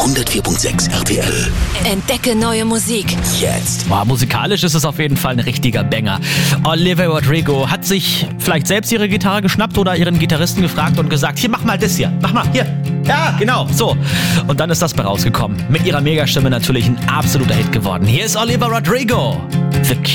104.6 RTL. Entdecke neue Musik. Jetzt. Boah, musikalisch ist es auf jeden Fall ein richtiger Banger. Olivia Rodrigo hat sich vielleicht selbst ihre Gitarre geschnappt oder ihren Gitarristen gefragt und gesagt, hier, mach mal das hier, mach mal, hier. Ja, genau, so. Und dann ist das bei rausgekommen. Mit ihrer Megastimme natürlich ein absoluter Hit geworden. Hier ist Olivia Rodrigo. The